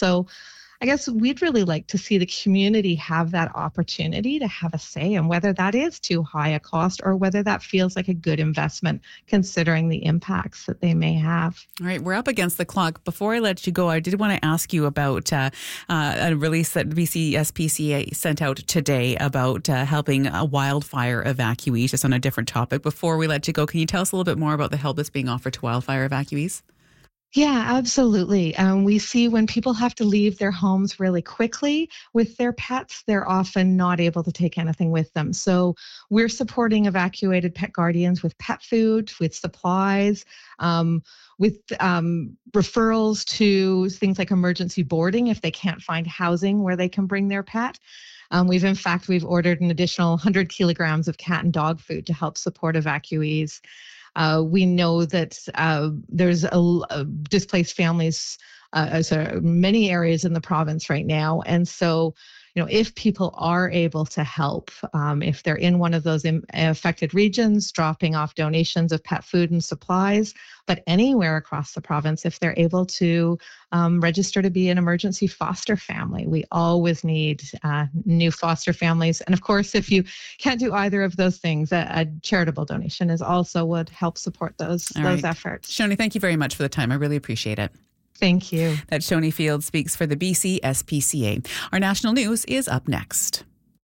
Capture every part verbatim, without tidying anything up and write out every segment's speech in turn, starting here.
So I guess we'd really like to see the community have that opportunity to have a say in whether that is too high a cost or whether that feels like a good investment considering the impacts that they may have. All right, we're up against the clock. Before I let you go, I did want to ask you about uh, uh, a release that B C S P C A sent out today about uh, helping uh, wildfire evacuees, just on a different topic. Before we let you go, can you tell us a little bit more about the help that's being offered to wildfire evacuees? Yeah, absolutely. Um, we see when people have to leave their homes really quickly with their pets, they're often not able to take anything with them. So we're supporting evacuated pet guardians with pet food, with supplies, um, with um, referrals to things like emergency boarding if they can't find housing where they can bring their pet. Um, we've, in fact, we've ordered an additional one hundred kilograms of cat and dog food to help support evacuees. Uh, we know that uh, there's a, a displaced families, uh, so many areas in the province right now. And so, you know, if people are able to help, um, if they're in one of those im- affected regions, dropping off donations of pet food and supplies, but anywhere across the province, if they're able to um, register to be an emergency foster family. We always need uh, new foster families. And of course, if you can't do either of those things, a, a charitable donation is also would help support those, All those right. efforts. Shoni, thank you very much for the time. I really appreciate it. Thank you. That's Shoni Field speaks for the B C S P C A. Our national news is up next.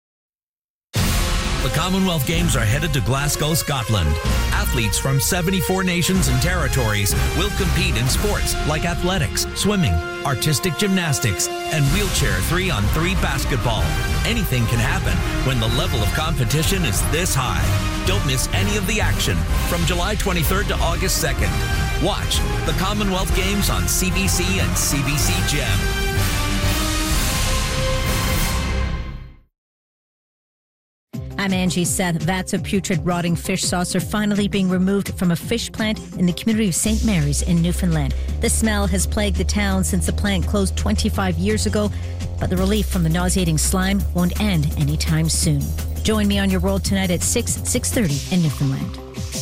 The Commonwealth Games are headed to Glasgow, Scotland. Athletes from seventy-four nations and territories will compete in sports like athletics, swimming, artistic gymnastics, and wheelchair three on three basketball. Anything can happen when the level of competition is this high. Don't miss any of the action from July twenty-third to August second. Watch the Commonwealth Games on C B C and C B C Gem. I'm Angie Seth. Vats of putrid rotting fish sauce are finally being removed from a fish plant in the community of Saint Mary's in Newfoundland. The smell has plagued the town since the plant closed twenty-five years ago, but the relief from the nauseating slime won't end anytime soon. Join me on Your World tonight at six, six thirty in Newfoundland.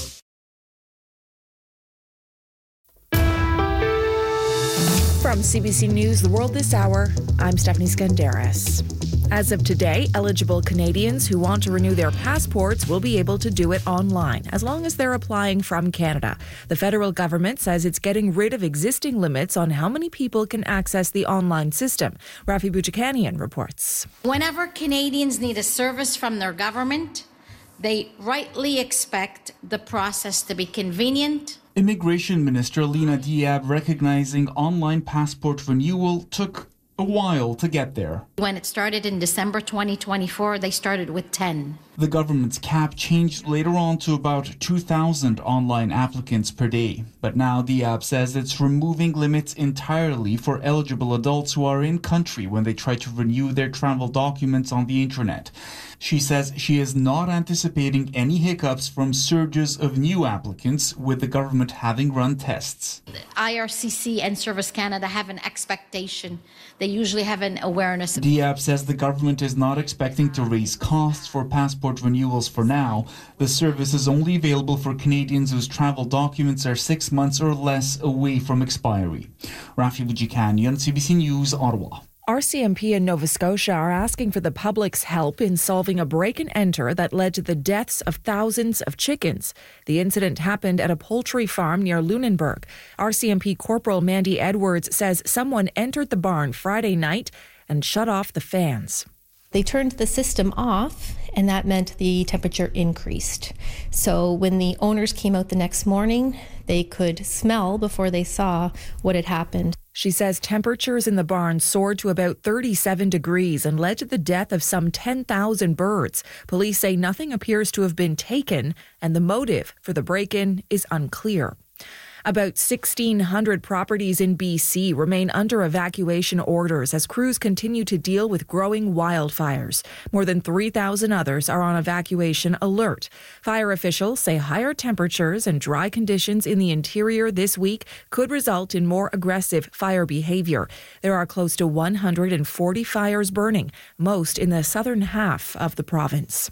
From C B C News, The World This Hour, I'm Stephanie Skandaris. As of today, eligible Canadians who want to renew their passports will be able to do it online, as long as they're applying from Canada. The federal government says it's getting rid of existing limits on how many people can access the online system. Rafi Bouchikanian reports. Whenever Canadians need a service from their government, they rightly expect the process to be convenient. Immigration Minister Lena Diab recognizing online passport renewal took a while to get there. When it started in December twenty twenty-four, they started with ten. The government's cap changed later on to about two thousand online applicants per day. But now Diab says it's removing limits entirely for eligible adults who are in country when they try to renew their travel documents on the internet. She says she is not anticipating any hiccups from surges of new applicants, with the government having run tests. I R C C and Service Canada have an expectation. They usually have an awareness. Diab says the government is not expecting to raise costs for passport renewals for now. The service is only available for Canadians whose travel documents are six months or less away from expiry. Rafi Bouchikanian, C B C News, Ottawa. R C M P in Nova Scotia are asking for the public's help in solving a break-and-enter that led to the deaths of thousands of chickens. The incident happened at a poultry farm near Lunenburg. R C M P Corporal Mandy Edwards says someone entered the barn Friday night and shut off the fans. They turned the system off, and that meant the temperature increased. So when the owners came out the next morning, they could smell before they saw what had happened. She says temperatures in the barn soared to about thirty-seven degrees and led to the death of some ten thousand birds. Police say nothing appears to have been taken, and the motive for the break-in is unclear. About sixteen hundred properties in B C remain under evacuation orders as crews continue to deal with growing wildfires. More than three thousand others are on evacuation alert. Fire officials say higher temperatures and dry conditions in the interior this week could result in more aggressive fire behavior. There are close to one hundred forty fires burning, most in the southern half of the province.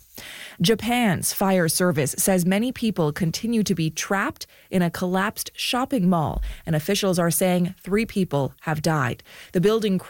Japan's fire service says many people continue to be trapped in a collapsed shopping mall, and officials are saying three people have died. The building crashed